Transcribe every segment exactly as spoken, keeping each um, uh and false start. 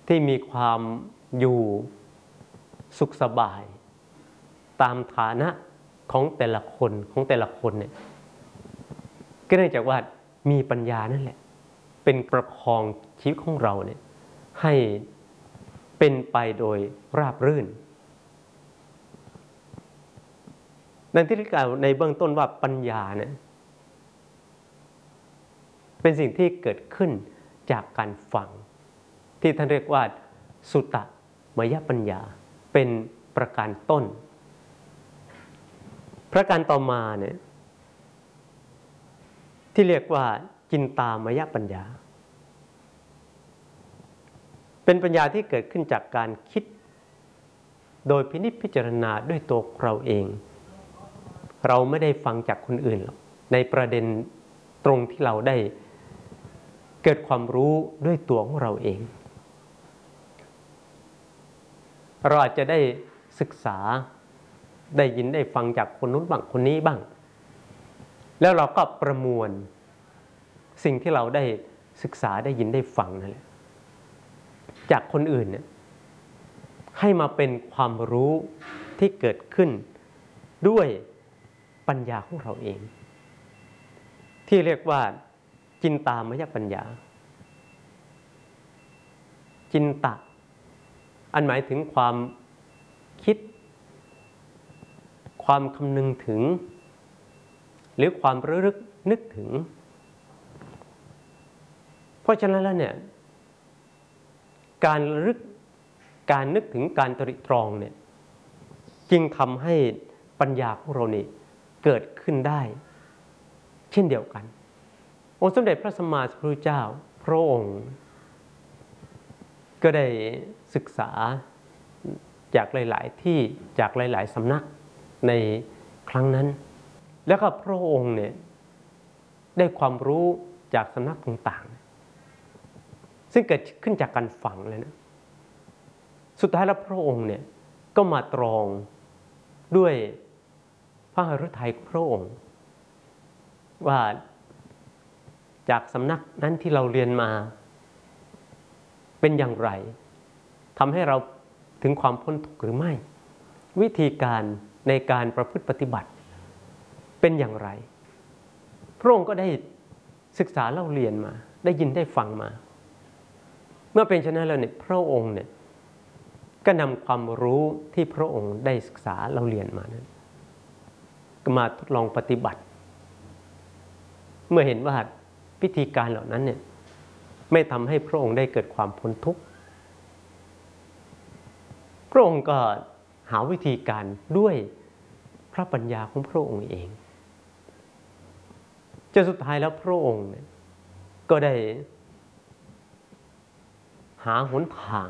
ที่มีความอยู่สุขสบายตามฐานะของแต่ละคนของแต่ละคนเนี่ยก็เนื่องจากว่ามีปัญญานั่นแหละเป็นประคองชีวิตของเราเนี่ยให้เป็นไปโดยราบรื่นดังที่กล่าวในเบื้องต้นว่าปัญญาเนี่ยเป็นสิ่งที่เกิดขึ้นจากการฟังที่ท่านเรียกว่าสุตตมยปัญญาเป็นประการต้นประการต่อมาเนี่ยที่เรียกว่าจินตามยปัญญาเป็นปัญญาที่เกิดขึ้นจากการคิดโดยพินิจพิจารณาด้วยตัวเราเองเราไม่ได้ฟังจากคนอื่นหรอกในประเด็นตรงที่เราได้เกิดความรู้ด้วยตัวของเราเองเราอาจจะได้ศึกษาได้ยินได้ฟังจากคนนู้นบ้างคนนี้บ้างแล้วเราก็ประมวลสิ่งที่เราได้ศึกษาได้ยินได้ฟังนั่นแหละจากคนอื่นเนี่ยให้มาเป็นความรู้ที่เกิดขึ้นด้วยปัญญาของเราเองที่เรียกว่าจินตามยปัญญาจินตะอันหมายถึงความคิดความคำนึงถึงหรือความระลึกนึกถึงเพราะฉะนั้นแล้วเนี่ยการระลึกการนึกถึงการตริตรองเนี่ยจึงทำให้ปัญญาของเรานี่เกิดขึ้นได้เช่นเดียวกันองค์สมเด็จพระสัมมาสัมพุทธเจ้าพระองค์ก็ได้ศึกษาจากหลายๆที่จากหลายๆสำนักในครั้งนั้นแล้วก็พระองค์เนี่ยได้ความรู้จากสำนักต่างๆซึ่งเกิดขึ้นจากการฟังเลยนะสุดท้ายแล้วพระองค์เนี่ยก็มาตรองด้วยพระหฤทัยของพระองค์ว่าจากสำนักนั้นที่เราเรียนมาเป็นอย่างไรทำให้เราถึงความพ้นทุกข์หรือไม่วิธีการในการประพฤติปฏิบัติเป็นอย่างไรพระองค์ก็ได้ศึกษาเล่าเรียนมาได้ยินได้ฟังมาเมื่อเป็นเช่นนั้นแล้วเนี่ยพระองค์เนี่ยก็นำความรู้ที่พระองค์ได้ศึกษาเล่าเรียนมานั้นก็มาทดลองปฏิบัติเมื่อเห็นว่าวิธีการเหล่านั้นเนี่ยไม่ทำให้พระองค์ได้เกิดความพ้นทุกข์พระองค์ก็หาวิธีการด้วยพระปัญญาของพระองค์เองจนสุดท้ายแล้วพระองค์เนี่ยก็ได้หาหนทาง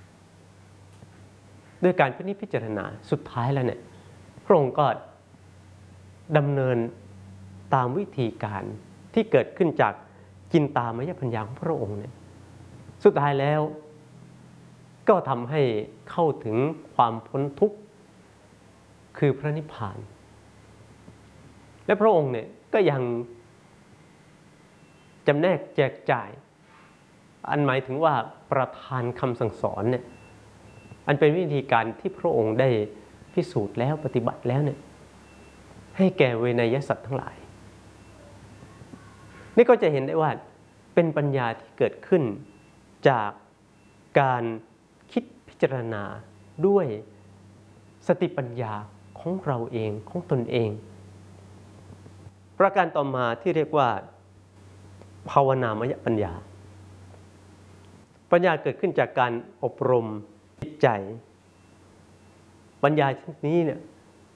ด้วยการพินิจพิจารณาสุดท้ายแล้วเนี่ยพระองค์ก็ดำเนินตามวิธีการที่เกิดขึ้นจากจินตามยปัญญาของพระองค์เนี่ยสุดท้ายแล้วก็ทำให้เข้าถึงความพ้นทุกข์คือพระนิพพานและพระองค์เนี่ยก็ยังจำแนกแจกจ่ายอันหมายถึงว่าประทานคำสั่งสอนเนี่ยอันเป็นวิธีการที่พระองค์ได้พิสูจน์แล้วปฏิบัติแล้วเนี่ยให้แก่เวนยสัตว์ทั้งหลายนี่ก็จะเห็นได้ว่าเป็นปัญญาที่เกิดขึ้นจากการคิดพิจารณาด้วยสติปัญญาของเราเองของตนเองประการต่อมาที่เรียกว่าภาวนามยปัญญาปัญญาเกิดขึ้นจากการอบรมจิตใจปัญญาชนิดนี้เนี่ย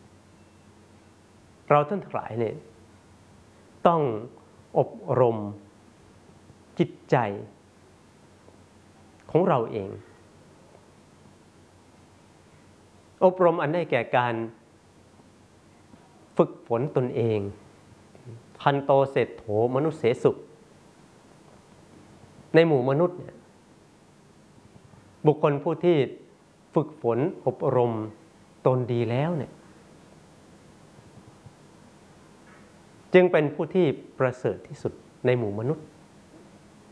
เราท่านทั้งหลายเนี่ยต้องอบรมจิตใจของเราเองอบรมอันได้แก่การฝึกฝนตนเองพันโตเศรษโธมนุษย์เสสุในหมู่มนุษย์เนี่ยบุคคลผู้ที่ฝึกฝนอบรมตนดีแล้วเนี่ยจึงเป็นผู้ที่ประเสริฐที่สุดในหมู่มนุษย์